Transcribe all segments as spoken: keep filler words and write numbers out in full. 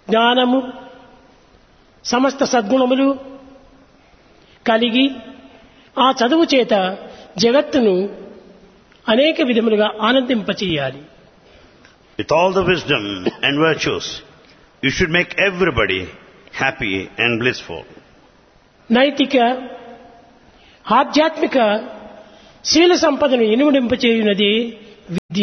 జ్ఞానము సమస్త సద్గుణములు కలిగి ఆ చదువు చేత జగత్తును అనేక విధములుగా ఆనందింపచేయాలి. With all the wisdom and virtues, you should make everybody happy and blissful. నైతిక ఆధ్యాత్మిక శీల సంపదను ఇనుమడింపచేయునది విద్య.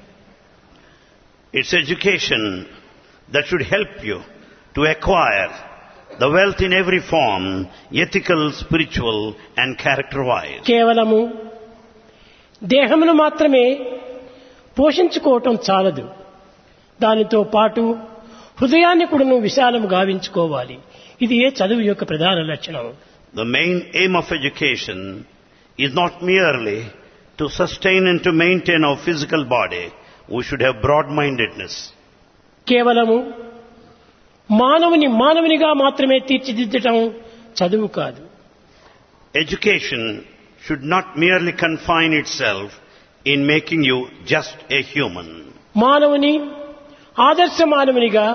It's education that should help you to acquire the wealth in every form, ethical, spiritual and character-wise. కేవలము దేహమును మాత్రమే పోషించుకోవటం చాలదు. దానితో పాటు హృదయాన్ని కూడాను విశాలము గావించుకోవాలి. ఇది ఏ చదువు యొక్క ప్రధాన లక్షణం. The main aim of education is not merely to sustain and to maintain our physical body. We should have broad-mindedness. కేవలము మానవుని మానవునిగా మాత్రమే తీర్చిదిద్దటం చదువు కాదు. Education should not merely confine itself in making you just a human. మానవుని ఆదర్శ మానవునిగా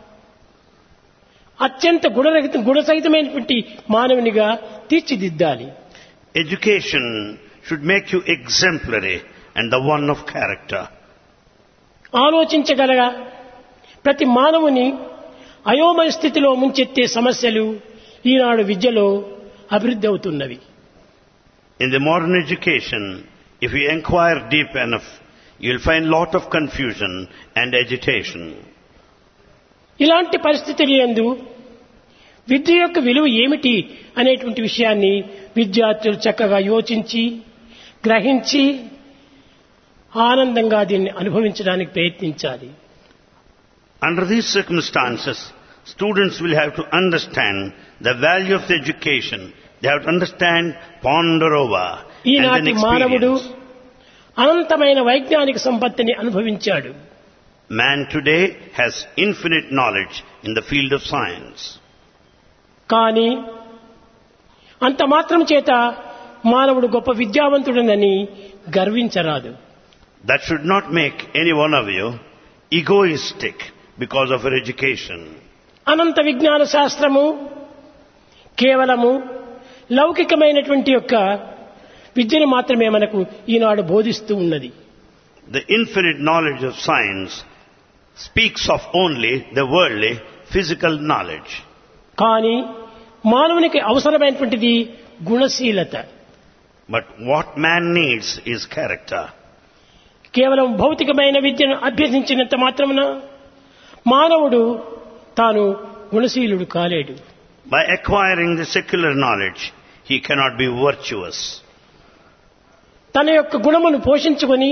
అత్యంత గుణరహిత గుణసహితమైనటువంటి మానవునిగా తీర్చిదిద్దాలి. Education should make you exemplary and the one of character. ఆలోచించగల ప్రతి మానవుని అయోమయ స్థితిలో ముంచెత్తే సమస్యలు ఈనాడు విద్యలో అభివృద్ధి అవుతున్నవి. In the modern education, if you inquire deep enough, you will find lot of confusion and agitation. ఇలాంటి పరిస్థితుల యందు విద్య యొక్క విలువ ఏమిటి అనేటువంటి విషయాన్ని విద్యార్థులు చక్కగా యోచించి గ్రహించి ఆనందంగా దీన్ని అనుభవించడానికి ప్రయత్నించాలి. Under these circumstances, students will have to understand the value of the education. They have to understand, ponder over, and then ఈనాటి మానవుడు experience. అనంతమైన వైజ్ఞానిక సంపత్తిని అనుభవించాడు. Man today has infinite knowledge in the field of science. కానీ అంత మాత్రం చేత మానవుడు గొప్ప విద్యావంతుడనని గర్వించరాదు. That should not make any one of you egoistic because of your education. అనంత విజ్ఞాన శాస్త్రము కేవలము లౌకికమైనటువంటి యొక్క విద్యను మాత్రమే మనకు ఈనాడు బోధిస్తూ ఉన్నది. The infinite knowledge of science speaks of only the worldly, physical knowledge. కానీ మానవునికి అవసరమైనటువంటిది గుణశీలత. But what man needs is character. కేవలం భౌతికమైన విద్యను అభ్యసించినంత మాత్రమున మానవుడు తాను గుణశీలుడు కాలేడు. By acquiring the secular knowledge, he cannot be virtuous. తన యొక్క గుణమును పోషించుకొని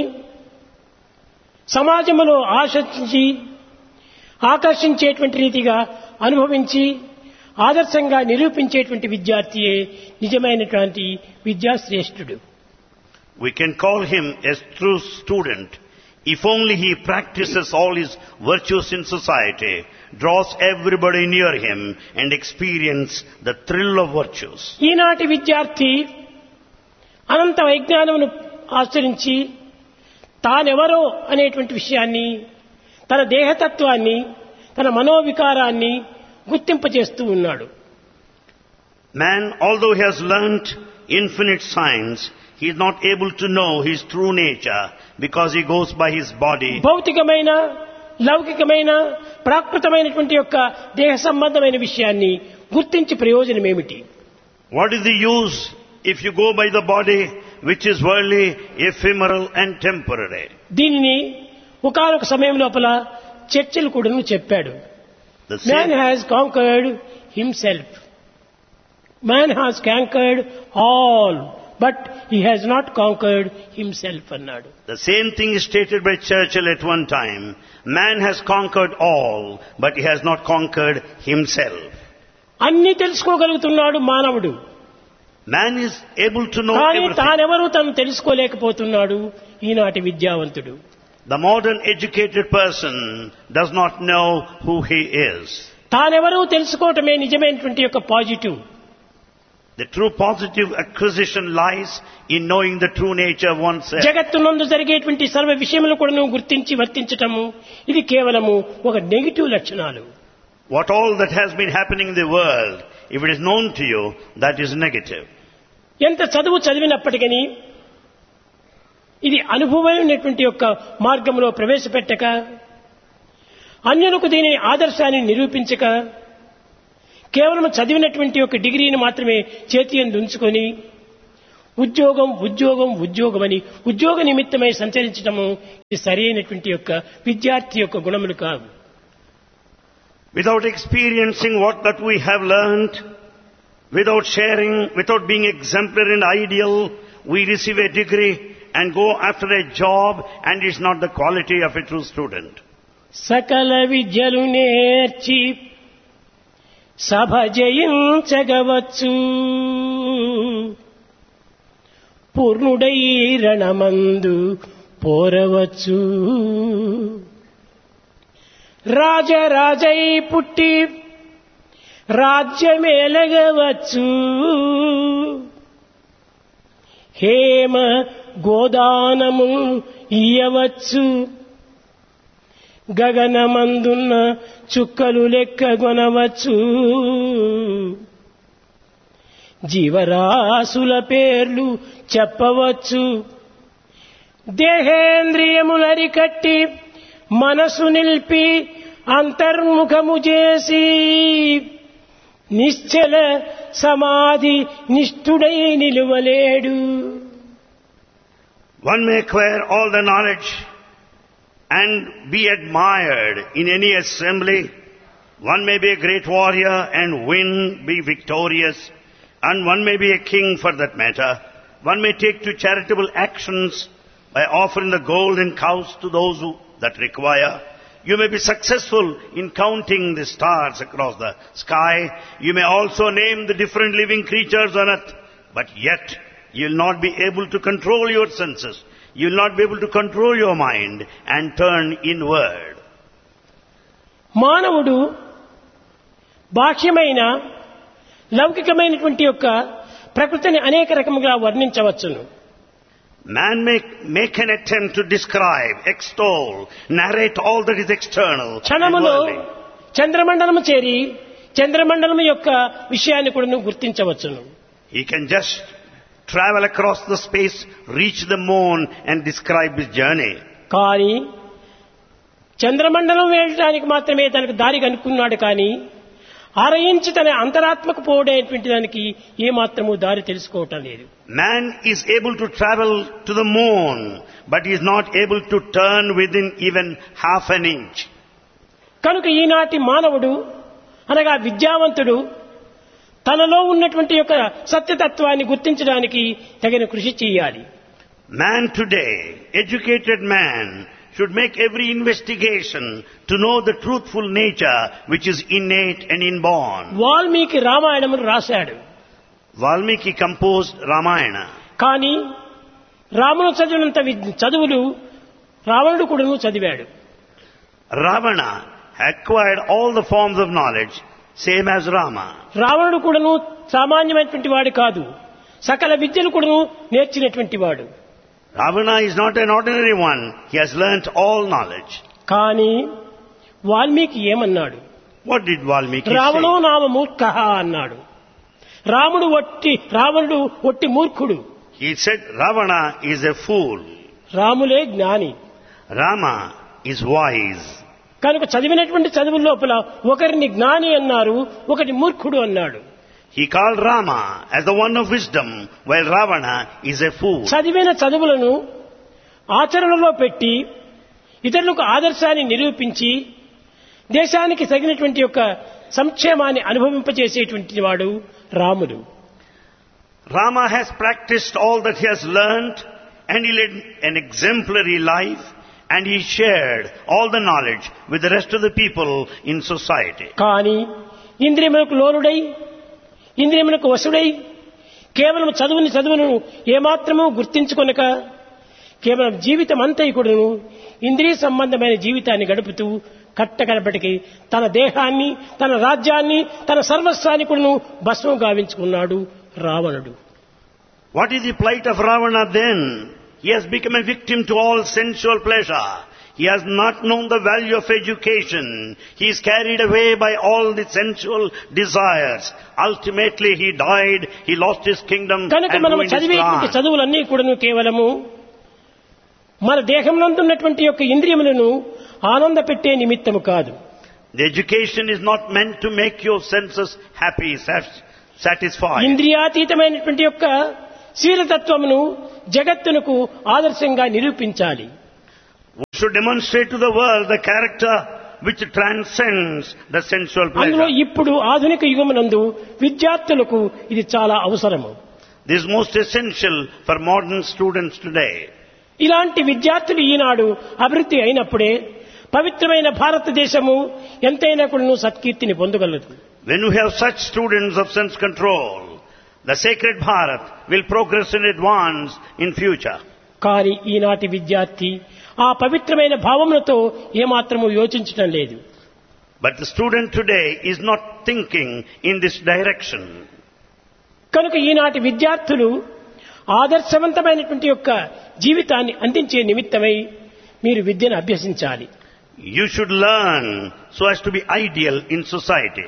సమాజంలో ఆశించి ఆకర్షించేటువంటి రీతిగా అనుభవించి ఆదర్శంగా నిరూపించేటువంటి విద్యార్థియే నిజమైనటువంటి విద్యాశ్రేష్ఠుడు. We can call him a true student if only he practices all his virtues in society, draws everybody near him and experience the thrill of virtues. ఈనాటి విద్యార్థి అనంత వైజ్ఞానమును ఆచరించి తానెవరో అనేటువంటి విషయాన్ని తన దేహతత్వాన్ని తన మనోవికారాన్ని గుర్తింపజేస్తూ ఉన్నాడు. Man, although he has learnt infinite science, he is not able to know his true nature because he goes by his body. భౌతికమైన లౌకికమైన ప్రాకృతమైనటువంటి యొక్క దేహ సంబంధమైన విషయాన్ని గుర్తించి ప్రయోజనం ఏమిటి? What is the use if you go by the body which is worldly, ephemeral and temporary? దీనిని ఒకానొక సమయం లోపల చర్చిలు కూడాను చెప్పాడు. The Man same, has conquered himself. Man has conquered all, but he has not conquered himself అన్నాడు. the same thing is stated by Churchill at one time. Man has conquered all, but he has not conquered himself. అన్ని తెలుసుకోగలుగుతున్నాడు మానవుడు. Man is able to know కానీ everything. తానెవరూ తను తెలుసుకోలేకపోతున్నాడు ఈనాటి విద్యావంతుడు. The modern educated person does not know who he is. తానెవరూ తెలుసుకోవటమే నిజమైనటువంటి యొక్క positive. The true positive acquisition lies in knowing the true nature of oneself. జగత్తునందు జరిగేటువంటి సర్వ విషయములు కూడా గుర్తించి వర్తించటము ఇది కేవలము ఒక నెగిటివ్ లక్షణాలు. What all that has been happening in the world, if it is known to you, that is negative. ఎంత చదువు చదివినప్పటికీ ఇది అనుభవమైనటువంటి యొక్క మార్గంలో ప్రవేశపెట్టక, అన్యులకు దీని ఆదర్శాన్ని నిరూపించక, కేవలం చదివినటువంటి ఒక డిగ్రీని మాత్రమే చేతి యందు ఉంచుకొని ఉద్యోగం ఉద్యోగం ఉద్యోగమని ఉద్యోగ నిమిత్తమై సంచరించడము ఇది సరైనటువంటి యొక్క విద్యార్థి యొక్క గుణములు కావు. Without experiencing what that we have learned, without sharing, without being exemplary and ideal, we receive a degree and go after a job, and it's not the quality of a true student. సకల విద్యలు నేర్చి సభ జయించగవచ్చు, పూర్ణుడై రణమందు పోరవచ్చు. రాజరాజై పుట్టి రాజ్యమేలగవచ్చు, హేమ గోదానము ఇయ్యవచ్చు. గగనమందున్న చుక్కలు లెక్కగొనవచ్చు, జీవరాశుల పేర్లు చెప్పవచ్చు. దేహేంద్రియములరికట్టి మనసు నిలిపి అంతర్ముఖము చేసి నిశ్చల సమాధి నిష్ఠుడై నిలువలేడు. One may acquire all the knowledge and be admired in any assembly. One may be a great warrior and win, be victorious, and one may be a king for that matter. One may take to charitable actions by offering the golden cows to those who that require. You may be successful in counting the stars across the sky. You may also name the different living creatures on earth, but yet you will not be able to control your senses. You will not be able to control your mind and turn inward. మానవుడు బాహ్యమైన లౌకికమైనటువంటి యొక్క ప్రకృతిని అనేక రకముగా వర్ణించవచ్చును. Man may make an attempt to describe, extol, narrate all that is external and క్షణములో worldly. చంద్రమండలము చేరి చంద్రమండలము యొక్క విషయాన్ని కూడా గుర్తించవచ్చును. He can just travel across the space, reach the moon and describe his journey. కానీ చంద్రమండలం వెళ్ళడానికి మాత్రమే తనకు దారి కనుక్కున్నాడు, కానీ ఆరయించి తన అంతరాత్మకు పోవడేటువంటి దానికి ఏమాత్రము దారి తెలుసుకోవటం లేదు. Man is able to travel to the moon, but he is not able to turn within even half an inch. కనుక ఈనాటి మానవుడు అనగా విద్యావంతుడు తనలో ఉన్నటువంటి యొక్క సత్యతత్వాన్ని గుర్తించడానికి తగిన కృషి చేయాలి. Man today, educated man, should make every investigation to know the truthful nature which is innate and inborn. Valmiki రామాయణమును రాశాడు. Valmiki composed Ramayana. కానీ రామును చదివినంత విద్- చదువులు రావణుడు కూడాను చదివాడు. Ravana acquired all the forms of knowledge, same as Rama. రావణుడు కూడాను సామాన్యమైనటువంటి వాడు కాదు, సకల విద్యలు కూడాను నేర్చినటువంటి వాడు. Ravana is not an ordinary one. He has learnt all knowledge. కానీ వాల్మీకి ఏమన్నాడు? What did Valmiki రావణో say? నామ మూర్ఖః అన్నాడు. రాముడు ఒట్టి రావణుడు ఒట్టి మూర్ఖుడు, He said Ravana is a fool. రాములే జ్ఞాని. Rama is wise. కనుక చదివినటువంటి చదువుల లోపల ఒకరిని జ్ఞాని అన్నారు, ఒకటి మూర్ఖుడు అన్నాడు. He called Rama as the one of wisdom, while Ravana is a fool. చదివిన చదువులను ఆచరణలో పెట్టి ఇతరులకు ఆదర్శాన్ని నిరూపించి దేశానికి తగినటువంటి యొక్క సంక్షేమాన్ని అనుభవింపజేసేటువంటి వాడు రాముడు. Rama has practiced all that he has learnt, and he led an exemplary life, and he shared all the knowledge with the rest of the people in society. కానీ ఇంద్రియములకు లోనుడై ఇంద్రియములకు వశుడై కేవలం చదువుని చదువును ఏమాత్రమూ గుర్తించుకొనక కేవలం జీవితం అంతా కూడాను ఇంద్రియ సంబంధమైన జీవితాన్ని గడుపుతూ కట్టకడపటికి తన దేహాన్ని, తన రాజ్యాన్ని, తన సర్వస్వాన్ని కూడాను భస్మం గావించుకున్నాడు రావణుడు. What is the plight of Ravana then? He has become a victim to all sensual pleasure. He has not known the value of education. He is carried away by all the sensual desires. Ultimately he died, he lost his kingdom కనుక and మనము ruined his చదివేటువంటి plan. చదువులన్నీ కూడాను కేవలము మన దేహంలో ఉన్నటువంటి యొక్క ఇంద్రియములను ఆనంద పెట్టే నిమిత్తము కాదు. The education is not meant to make your senses happy, sat- satisfied. ఇంద్రియాతీతమైనటువంటి యొక్క శీలతత్వమును జగత్తునకు ఆదర్శంగా నిరూపించాలి. We should demonstrate to the world the character which transcends the sensual అందులో pleasure. ఇప్పుడు ఆధునిక యుగమునందు విద్యార్థులకు ఇది చాలా అవసరము. This is most essential for modern students today. ఇలాంటి విద్యార్థులు ఈనాడు అభివృద్ధి అయినప్పుడే పవిత్రమైన భారతదేశము ఎంతైనా కూడా సత్కీర్తిని పొందగలదు. When we have such students of sense control, the sacred Bharat will progress and advance in future. కానీ ఈనాటి విద్యార్థి ఆ పవిత్రమైన భావములతో ఏమాత్రము యోచించటం లేదు. But the student today is not thinking in this direction. కనుక ఈనాటి విద్యార్థులు ఆదర్శవంతమైనటువంటి యొక్క జీవితాన్ని అందించే నిమిత్తమై మీరు విద్యను అభ్యసించాలి. You should learn so as to be ideal in society.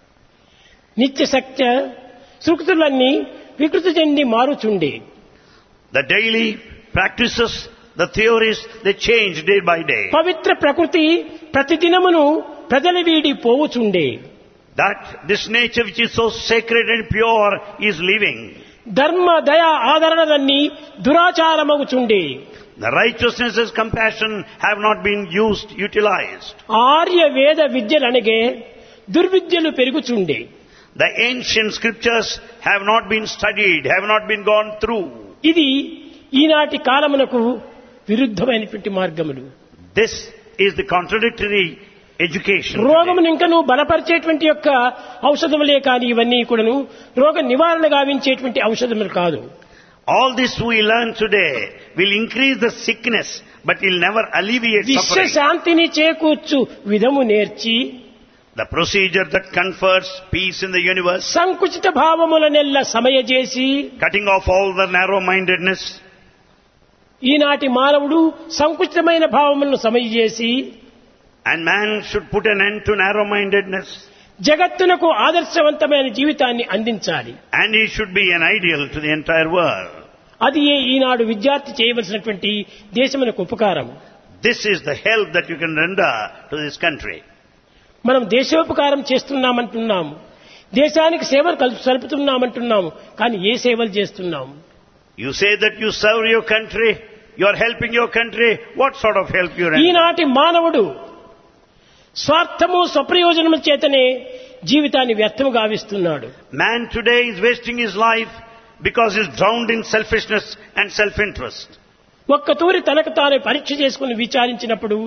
నిత్య సత్య సృక్తులన్నీ వికృతి చెంది మారుచుండే. The daily practices, the theories, they change day by day. పవిత్ర ప్రకృతి ప్రతిదినమును ప్రజల వీడి పోవుచుండే. That this nature which is so sacred and pure is living. ధర్మ దయ ఆదరణలన్నీ దురాచారమగుచుండే. The righteousness and compassion have not been used, utilized. Arya వేద విద్యలనగే దుర్విద్యలు పెరుగుచుండే. The ancient scriptures have not been studied, have not been gone through. ఇది ఈనాటి కాలమునకు విరుద్ధమైనటువంటి మార్గములు. This is the contradictory education. రోగమును ఇంకను బలపరిచేటువంటి యొక్క ఔషధములే కానీ ఇవన్నీ కూడాను రోగ నివారణ గావించేటువంటి ఔషధములు కాదు. All this we learn today will increase the sickness, but will never alleviate విశ్వ suffering. శాంతిని చేకూర్చు విధము నేర్చి The procedure that confers peace in the universe, సంకుచిత భావములనెల్ల సమయజేసి cutting off all the narrow-mindedness. ఈనాటి మానవుడు సంకుచితమైన భావములను సమయజేసి And man should put an end to narrow-mindedness. జగత్తునకు ఆదర్శవంతమైన జీవితాన్ని అందించాలి. And he should be an ideal to the entire world. అది ఏ ఈనాడు విద్యార్థి చేయవలసినటువంటి దేశమునకు ఉపకారం. This is the help that you can render to this country. మనం దేశోపకారం చేస్తున్నామంటున్నాము, దేశానికి సేవలు కల్ప సలుపుతున్నామంటున్నాము, కానీ ఏ సేవలు చేస్తున్నాము? You say that you serve your country, you are helping your country. What sort of help you render? ఈనాటి మానవుడు స్వార్థము స్వప్రయోజనముల చేతనే జీవితాన్ని వ్యర్థము గావిస్తున్నాడు. Man today is wasting his life because he is drowned in selfishness and self-interest. ఒక్క తూరి తనకు తాను పరీక్ష చేసుకుని విచారించినప్పుడు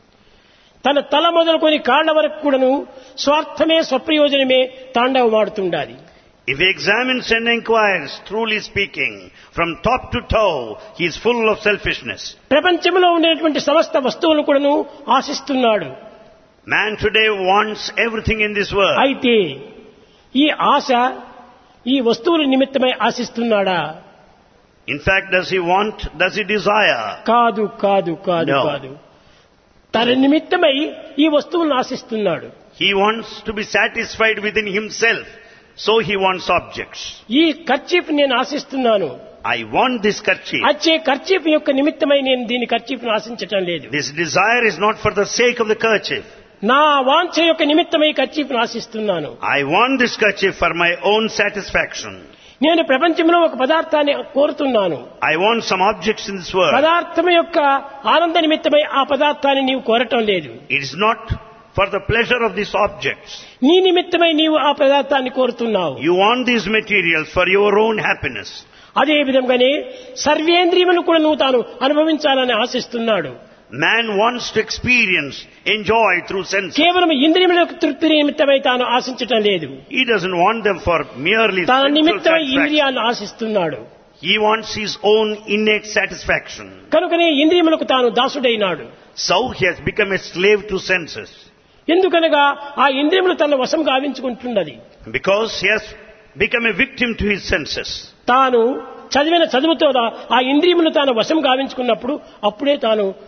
తన తల మొదలుకొని కాళ్ల వరకు కూడాను స్వార్థమే స్వప్రయోజనమే తాండవమాడుతుండాలి. If he examines and inquires, truly speaking, from top to toe, he is full of selfishness. ప్రపంచంలో ఉండేటువంటి సమస్త వస్తువులను కూడాను ఆశిస్తున్నాడు. Man today wants everything in this world. అయితే ఈ ఆశ ఈ వస్తువుల నిమిత్తమై ఆశిస్తున్నాడా? In fact, does he want, does he desire? కాదు కాదు కాదు No. కాదు. తన నిమిత్తమై ఈ వస్తువులను ఆశిస్తున్నాడు. He wants to be satisfied within himself, so he wants objects. ఈ కర్చీఫ్ నేను ఆశిస్తున్నాను. I want this kerchief. వచ్చే కర్చీఫ్ యొక్క నిమిత్తమై నేను దీని కర్చీఫ్ను ఆశించటం లేదు. This desire is not for the sake of the kerchief. నా వాంఛ యొక్క నిమిత్తమై కర్చీఫ్ను ఆశిస్తున్నాను. I want this kerchief for my own satisfaction. నేను ప్రపంచంలో ఒక పదార్థాన్ని కోరుతున్నాను. I want some objects in this world. పదార్థం యొక్క ఆనంద నిమిత్తమై ఆ పదార్థాన్ని నీవు కోరటం లేదు. It is not for the pleasure of these objects. నీ నిమిత్తమై నీవు ఆ పదార్థాన్ని కోరుతున్నావు. You want these materials for your own happiness. అదే విధంగానే సర్వేంద్రియములు కూడా నువ్వు తాను అనుభవించాలని ఆశిస్తున్నాడు. Man wants to experience, enjoy through senses. కేవలం ఇంద్రియములకు తృప్తి నిమిత్తమై తాను ఆశించటం లేదు. He doesn't want them for merely తన sensual నిమిత్తమై satisfaction. ఇంద్రియాలను ఆశిస్తున్నాడు. He wants his own innate satisfaction. కనుకనే ఇంద్రియములకు తాను దాసుడైనాడు. So he has become a slave to senses. ఎందుకనగా ఆ ఇంద్రియములు తన వశం గావించుకుంటున్నది. Because he has become a victim to his senses. తాను చదివిన చదువుతో ఆ ఇంద్రియములు తాను వశం గావించుకున్నప్పుడు అప్పుడే తాను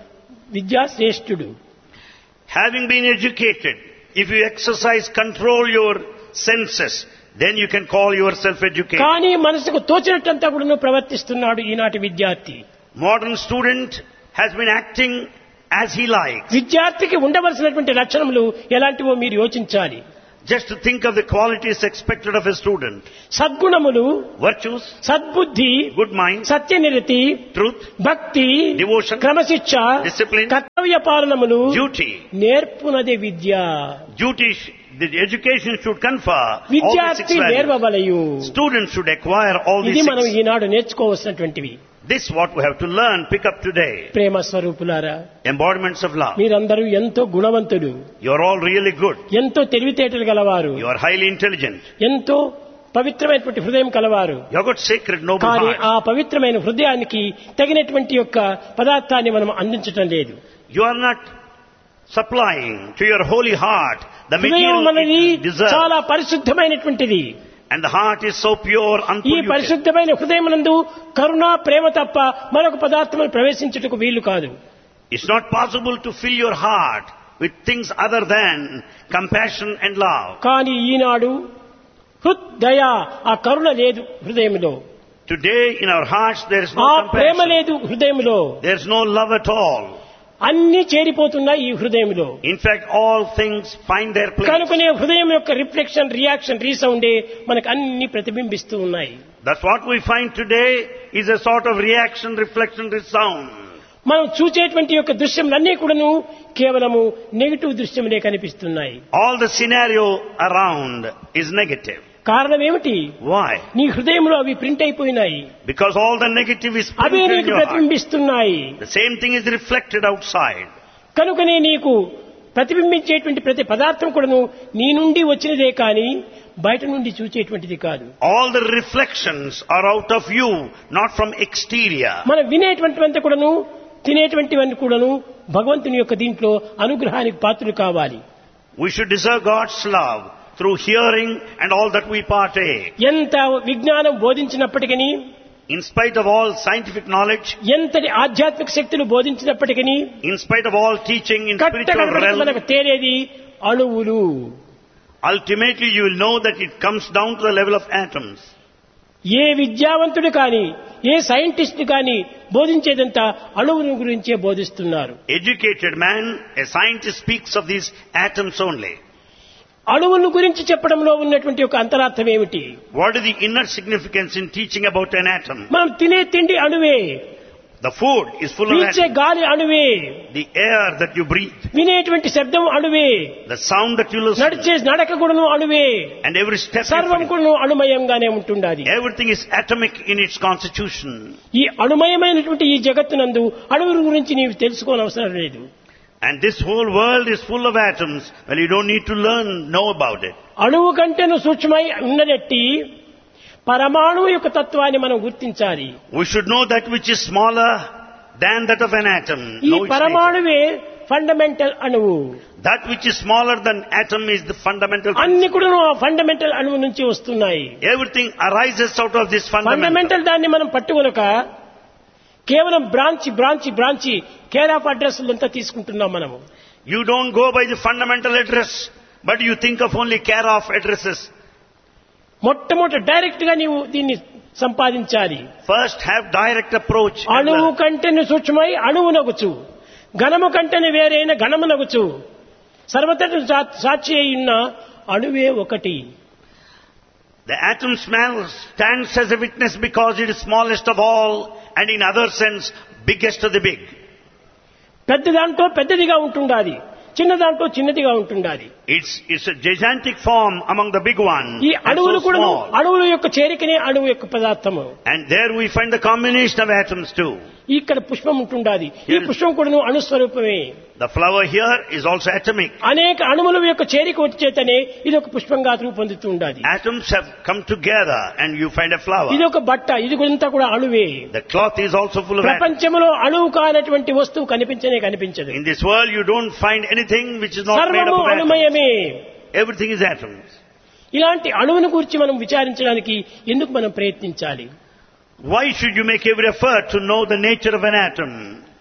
విద్యాశ్రేష్ఠుడు. Having been educated, if you exercise, control your senses, then you can call yourself educated. కానీ మనసుకు తోచినట్టంతా కూడా ప్రవర్తిస్తున్నాడు ఈనాటి విద్యార్థి. Modern student has been acting as he likes. విద్యార్థికి ఉండవలసినటువంటి లక్షణములు ఎలాంటివో మీరు యోచించాలి. Just to think of the qualities expected of a student. సద్గుణములు, Virtues, సద్బుద్ధి, good mind, సత్యనిరతి, truth, భక్తి, devotion, క్రమశిక్ష, discipline, కర్తవ్య పాలనములు, duty. నేర్పునదే Vidya. Duty, sh- the education should confer all these six విద్యార్థి values. నేర్వవలయు. Students should acquire all ఇది these మనం six. Eenadu నేర్చుకోవాల్సినటువంటివి. This is what we have to learn, pick up today. ప్రేమ స్వరూపులారా, Embodiments of love. మీరందరూ ఎంతో గుణవంతులు, You are all really good. ఎంతో తెలివితేటలు గలవారు, You are highly intelligent. ఎంతో పవిత్రమైనటువంటి హృదయం కలవారు. You have got sacred, noble కానీ heart. ఆ పవిత్రమైన హృదయానికి తగినటువంటి యొక్క పదార్థాన్ని మనం అందించటం లేదు. You are not supplying to your holy heart the హృదయం material అనేది it deserves. చాలా పరిశుద్ధమైనటువంటిది. And the heart is so pure, ఈ unpolluted. పరిశుద్ధమైన హృదయమునందు కరుణ, ప్రేమ తప్ప మరొక పదార్థములు ప్రవేశించుటకు వీలు కాదు. It's not possible to fill your heart with things other than compassion and love. కానీ ఈనాడు హృదయ ఆ కరుణ లేదు హృదయంలో, Today in our hearts there is ఆ no ప్రేమ compassion. లేదు హృదయంలో. There is no love at all. అన్ని చేరిపోతున్నాయి ఈ హృదయంలో. In fact, all things find their place. కనుకనే హృదయం యొక్క రిఫ్లెక్షన్, రియాక్షన్, రీసౌండే మనకు అన్ని ప్రతిబింబిస్తూ ఉన్నాయి. That's what we find today is a sort of reaction, reflection, resound. మనం చూచేటువంటి యొక్క దృశ్యములన్నీ కూడాను కేవలము నెగిటివ్ దృశ్యములే కనిపిస్తున్నాయి. All the scenario around is negative. కారణం ఏమిటి? Why? నీ హృదయంలో అవి ప్రింట్ అయిపోయినాయి, Because all the negative is away printed in నీకు your heart. ప్రతిబింబిస్తున్నాయి. The same thing is reflected outside. కనుకనే నీకు ప్రతిబింబించేటువంటి ప్రతి పదార్థం కూడాను నీ నుండి వచ్చినదే కానీ బయట నుండి చూచేటువంటిది కాదు. All the reflections are out of you, not from exterior. మనం వినేటువంటివంతా కూడాను, తినేటువంటివన్నీ కూడాను భగవంతుని యొక్క దీంట్లో అనుగ్రహానికి పాత్రులు కావాలి. We should deserve God's love through hearing and all that we partake. ఎంత విజ్ఞానం బోధించినప్పటికీ, In spite of all scientific knowledge, ఎంతటి ఆధ్యాత్మిక శక్తులు బోధించినప్పటికీ, in spite of all teaching in spiritual కట్టకడపటికి realm, మనకు తేలేది అణువులు. ultimately you will know that it comes down to the level of atoms. ఏ విద్యావంతుడు కానీ, ఏ scientist కానీ బోధించేదంతా అణువుల గురించే బోధిస్తున్నారు. Educated man, a scientist speaks of these atoms only. అణువుల గురించి చెప్పడంలో ఉన్నటువంటి ఒక అంతరార్థం ఏమిటి? What is the inner significance in teaching about an atom? మనం తినే తిండి అణువే, The food is full of పీల్చే atoms. గాలి అణువే, The air that you breathe, వినేటువంటి శబ్దం అణువే, the sound that you listen, నడిచే నడక కూడాను అణువే, and every step you సర్వం take. కూడాను అణుమయంగానే ఉంటుండాలి. Everything is atomic in its constitution. ఈ అణుమయమైనటువంటి ఈ జగత్తునందు అణువుల గురించి నీవు తెలుసుకోనవసరం లేదు. And this whole world is full of atoms. Well, you don't need to learn, know about it. అణువు కంటేను సూక్ష్మై ఉన్నదట్టి పరమాణువు యొక్క తత్వాన్ని మనం గుర్తించాలి. We should know that which is smaller than that of an atom. ఈ Know its nature. పరమాణువే ఫండమెంటల్ అణువు. That which is smaller than atom is the fundamental. అన్ని కూడా ఆ ఫండమెంటల్ అణువు నుంచి వస్తున్నాయి. Everything arises out of this fundamental. Fundamental దాన్ని మనం పట్టుకొనక కేవలం branch branch branch care of address అంతా తీసుకుంటున్నాం మనము. You don't go by the fundamental address, but you think of only care of addresses. మొట్టమొదటి డైరెక్ట్ గా నీవు దీన్ని సంపాదించాలి. First have direct approach. and అణువు learn. కంటేను సూక్ష్మై అణువునగుచు, ఘనము కంటేను వేరైన ఘనమునగుచు, సర్వతను సాక్షి అయి ఉన్న అణువే ఒకటి. The atom smell stands as a witness because it is smallest of all, and in other sense, biggest of the big. పెద్ద దాంట్లో పెద్దదిగా ఉంటుండాలి, చిన్న దాంట్లో చిన్నదిగా ఉంటుండాలి. It's, it's a gigantic form among the big ones, ఈ and అణువులు so కూడా small. అణువుల యొక్క చేరికనే అణువు యొక్క పదార్థము. And there we find the combination of atoms too. ఇక్కడ పుష్పం ఉంటుండాలి, ఈ పుష్పం కూడా అణుస్వరూపమే. The flower here is also atomic. అనేక అణువుల యొక్క చేరిక వచ్చేతనే ఇది ఒక పుష్పంగా రూపొందుతూ ఉండాలి. Atoms have come together and you find a flower. ఇది ఒక బట్ట, ఇది అంతా కూడా అణువే. The cloth is also full of atoms. ప్రపంచంలో అణువు కానటువంటి వస్తువు కనిపించనే కనిపించదు. In this world you don't find anything which is not made సర్వము up of atoms. అణుమయమే. Everything is atoms. ఇలాంటి అణువును గురించి మనం విచారించడానికి ఎందుకు మనం ప్రయత్నించాలి? Why should you make every effort to know the nature of an atom?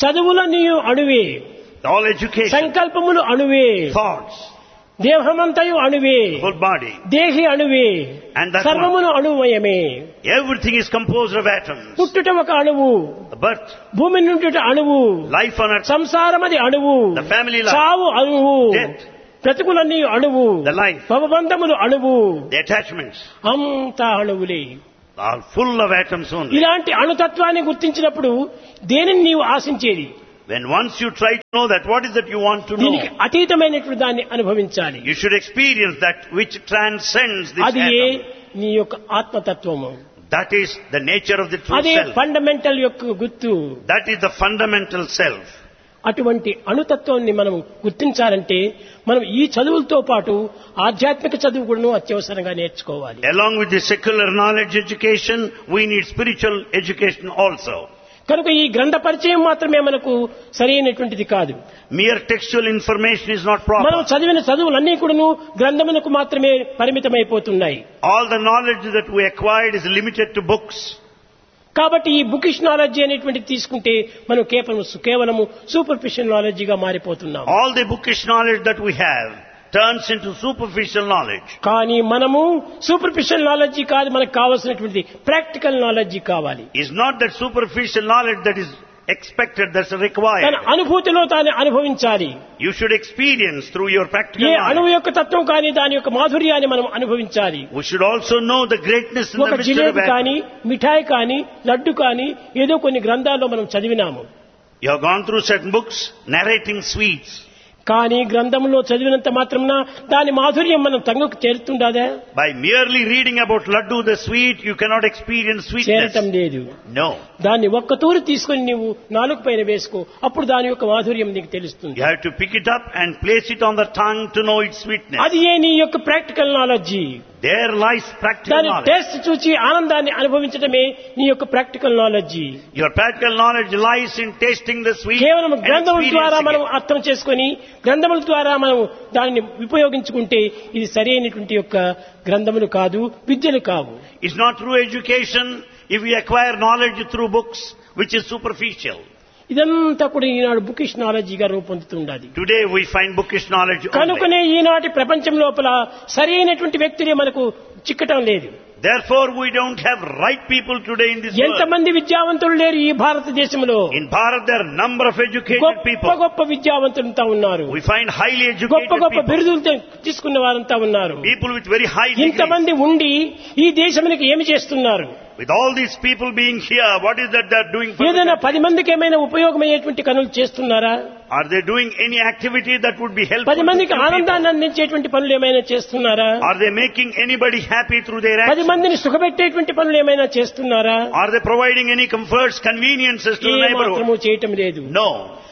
చదువులన్నీ అణువే, All education, సంకల్పములు అణువే, thoughts, దేహమంతయు అణువే, whole body, దేహి అణువే, and that సర్వమును అణువయమే. everything is composed of atoms. పుట్టుట ఒక అణువు, The birth, భూమి నుండి అణువు, life on earth, సంసారమది అణువు, the family life, చావు అణువు, death, బ్రతుకులన్నీ అణువు, the life, భవబంధములు అణువు, the attachments అంతా అణువులే. are full of atoms only. ఇలాంటి అణుతత్వాన్ని గుర్తించినప్పుడు దేనిని నీవు ఆశించేది? When once you try to know that, what is that you want to దీనికి know? అతీతమైనటువంటి దాన్ని అనుభవించాలి. You should experience that which transcends this అది ఏ atom. నీ యొక్క ఆత్మతత్వము. That is the nature of the true అదే self. ఫండమెంటల్ యొక్క గుర్తు. That is the fundamental self. అటువంటి అణుతత్వాన్ని మనం గుర్తించాలంటే మనం ఈ చదువులతో పాటు ఆధ్యాత్మిక చదువు కూడా అత్యవసరంగా నేర్చుకోవాలి. Along with the secular knowledge education, we need spiritual education also. కనుక ఈ గ్రంథ పరిచయం మాత్రమే మనకు సరైనటువంటిది కాదు. Mere textual information is not మనం proper. చదివిన చదువులన్నీ కూడాను గ్రంథమునకు మాత్రమే పరిమితమైపోతున్నాయి. All the knowledge that we acquired is limited to books. కాబట్టి ఈ బుకిష్ నాలెడ్జ్ అనేటువంటిది తీసుకుంటే మనం కేవలం కేవలము superficial నాలెడ్జిగా మారిపోతున్నాం. All the bookish knowledge that we have turns into superficial knowledge. కానీ మనము సూపర్ఫిషియల్ నాలెడ్జి కాదు, మనకు కావాల్సినటువంటి ప్రాక్టికల్ నాలెడ్జి కావాలి. It's not that superficial knowledge that is expected, that's required. తన అనుభూతిలో తాను అనుభవించాలి. You should experience through your practical ఏ అణువు knowledge. యొక్క తత్వం కానీ దాని యొక్క మాధుర్యాన్ని మనం అనుభవించాలి. We should also know the greatness and ఒక the mystery of jalebi atom. కానీ మిఠాయి కానీ లడ్డు కానీ ఏదో కొన్ని గ్రంథాల్లో మనం చదివినాము. You have gone through certain books narrating sweets. కానీ గ్రంథంలో చదివినంత మాత్రమున దాని మాధుర్యం మనం తంగుకు చేరుతుండదా? By merely reading about laddu, the sweet, you cannot experience sweetness. చేరటం లేదు. No. దాన్ని ఒక్క తూరు తీసుకొని నీవు నాలుగు పైన వేసుకో, అప్పుడు దాని యొక్క మాధుర్యం నీకు తెలుస్తుంది. You have to pick it up and place it on the tongue to know its sweetness. అది ఏ నీ యొక్క practical knowledge. There lies practical దాని knowledge. టేస్ట్ చూచి ఆనందాన్ని అనుభవించడమే నీ యొక్క practical knowledge. Your practical knowledge lies in tasting the sweet కేవలం and గ్రంథముల ద్వారా experiencing మనం it. అర్థం చేసుకొని గ్రంథముల ద్వారా మనం దానిని ఉపయోగించుకుంటే ఇది సరైనటువంటి యొక్క గ్రంథములు కాదు, విద్యలు కావు. It's not true education if we acquire knowledge through books, which is superficial. ఇదంతా కూడా ఈనాడు bookish నాలెడ్జిగా రూపొందుతుండాలి. Today we find bookish knowledge only. కనుకనే ఈనాటి ప్రపంచం లోపల సరైనటువంటి వ్యక్తులే మనకు చిక్కటం లేదు. Therefore we don't have right people today in this world. ఎంతమంది విద్యావంతులు లేరు ఈ భారతదేశంలో. In Bharat there are number of educated గొప్ప people. గొప్ప విద్యావంతులంతా ఉన్నారు. We find highly గొప్ప educated గొప్ప people. బిరుదులు తీసుకున్న వారంతా ఉన్నారు. People with very high degrees. ఇంతమంది ఉండి ఈ దేశానికి ఏమి చేస్తున్నారు? With all these people being here, what is that they are doing for the ఏదైనా country? పది మందికి ఏమైనా ఉపయోగమయ్యేటువంటి పనులు చేస్తున్నారా? Are they doing any activity that would be helpful పది to మందికి few ఆనందాన్ని people? అందించేటువంటి పనులు ఏమైనా చేస్తున్నారా? Are they making anybody happy through their పది actions? మందిని సుఖపెట్టేటువంటి పనులు ఏమైనా చేస్తున్నారా? Are they providing any comforts, conveniences to the A neighborhood? మాత్రము చేయటం లేదు. No.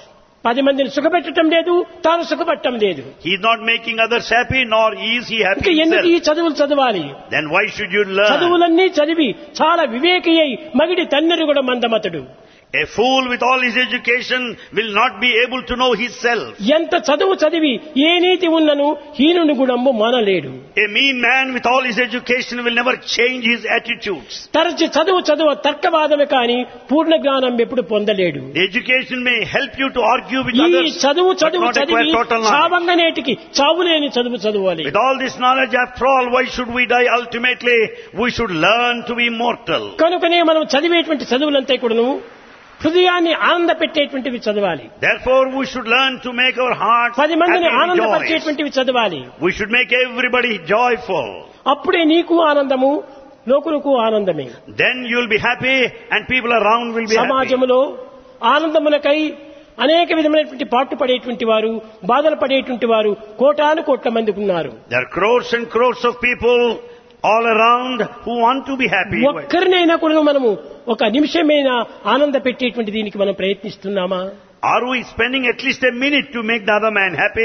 పది మందిని సుఖపెట్టడం లేదు, తాను సుఖపట్టడం లేదు. He is not making others happy, nor is he happy ఇంకా ఎందుకు ఈ himself. చదువులు చదవాలి? Then why should you learn? చదువులన్నీ చదివి చాలా వివేకి అయి మగిడి తన్నెరు కూడా మందమతడు. A fool with all his education will not be able to know his self. ఎంత చదువు చదివి ఏ నీతి ఉన్నను హీనుని గుణము మానలేడు. A mean man with all his education will never change his attitudes. తరచి చదువు చదువు తర్కవాదమే కాని పూర్ణ జ్ఞానం ఎప్పుడు పొందలేడు. The education may help you to argue with ఈ others, చదువు but చదువు not acquire చదివి total knowledge. చావంగనేటికి చావులేని చదువు చదవాలి. With all this knowledge, after all, why should we die? Ultimately, we should learn to be immortal. కనుకనే మనం చదివేటువంటి చదువులంతా కూడాను హృదయాన్ని ఆనంద పెట్టేటువంటివి చదవాలి. Therefore, we should learn to make our hearts పది మందిని happy and joyous. ఆనందపరిచేటువంటివి చదవాలి. We should make everybody joyful. అప్పుడే నీకు ఆనందము, లోకులకు ఆనందమే. Then you will be happy and people around will be happy. సమాజంలో ఆనందమునకై అనేక విధమైనటువంటి పాటు పడేటువంటి వారు, బాధలు పడేటువంటి వారు కోటాను కోట్ల మంది ఉన్నారు. There are crores and crores of people all around who want to be happy. ఒక్కరినైనా కూడా మనము ఒక నిమిషమైనా ఆనంద పెట్టేటువంటి దీనికి మనం ప్రయత్నిస్తున్నామా? Are we spending at least a minute to make the other man happy?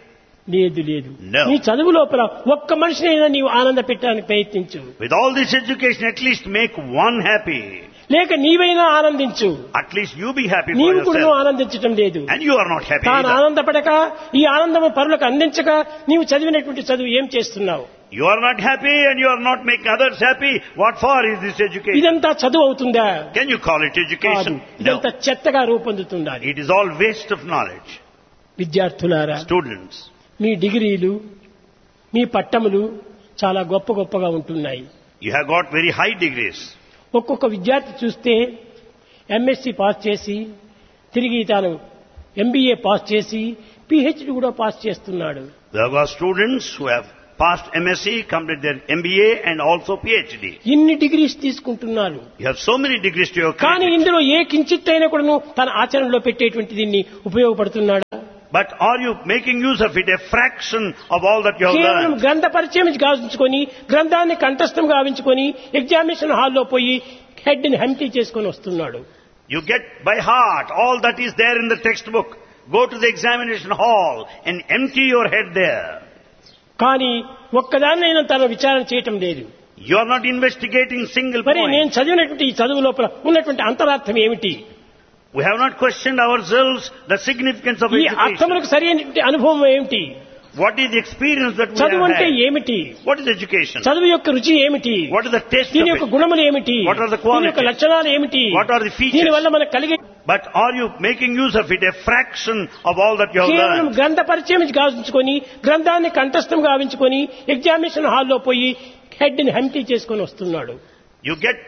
లేదు లేదు. No. నీ చదువు లోపల ఒక్క మనిషినైనా నీవు ఆనంద పెట్టడానికి ప్రయత్నించు. With all this education, at least make one happy. లేక నీవైనా ఆనందించు. At least you be happy for నీవు కూడా yourself. ఆనందించటం లేదు. And you are not happy తాను either. ఆనందపడక ఈ ఆనందము పరులకు అందించక నీవు చదివినటువంటి చదువు ఏం చేస్తున్నావు? You are not happy and you are not making others happy. What for is this education? ఇదంతా చదువు అవుతుందా? Can you call it కాదు. education? No. ఇదంతా చెత్తగా రూపొందుతుండాలి. It is all waste of knowledge. విద్యార్థులారా, Students, మీ డిగ్రీలు, మీ పట్టములు చాలా గొప్ప గొప్పగా ఉంటున్నాయి. you have got very high degrees. ఒక్కొక్క విద్యార్థి చూస్తే ఎంఎస్సి పాస్ చేసి తిరిగి తాను ఎంబీఏ పాస్ చేసి పిహెచ్డి కూడా పాస్ చేస్తున్నాడు. There are students who have passed M S c, completed their M B A and also PhD. ఇన్ని డిగ్రీస్ తీసుకుంటున్నారు. You have so many degrees to your కానీ credit. ఇందులో ఏ కించిత్ అయినా కూడా తన ఆచరణలో పెట్టేటువంటి దీన్ని ఉపయోగపడుతున్నాడు. But are you making use of it, a fraction of all that you have కేవలం learned? గ్రంథ పరిచయం గావించుకొని గ్రంథాన్ని కంఠస్థం గావించుకొని ఎగ్జామినేషన్ హాల్లో పోయి హెడ్ ని హంటీ చేసుకొని వస్తున్నాడు. You get by heart all that is there in the textbook. Go to the examination hall and empty your head there. కానీ ఒక్కదాన్నైనా తన విచారణ చేయటం లేదు. You are not investigating single మరి నేను point. చదివినటువంటి ఈ చదువు లోపల ఉన్నటువంటి అంతరార్థం ఏమిటి? We have not questioned ourselves the significance of ఈ education. అర్థములకు సరైనటువంటి అనుభవం ఏమిటి? What is the experience that we చదువు have అంటే had? ఏమిటి? What is education? చదువు యొక్క రుచి ఏమిటి? What is the taste దీని of యొక్క it? గుణములు ఏమిటి? What are the qualities? దీని యొక్క లక్షణాలు ఏమిటి? What are the features? దీని వల్ల మనకు కలిగే But are you making use of it, a fraction of all that you have కేవలం learned? గ్రంథ పరిచయం గావించుకొని గ్రంథాన్ని కంఠస్థం గావించుకొని ఎగ్జామినేషన్ హాల్లో పోయి హెడ్ ని హంటీ చేసుకొని వస్తున్నాడు. You get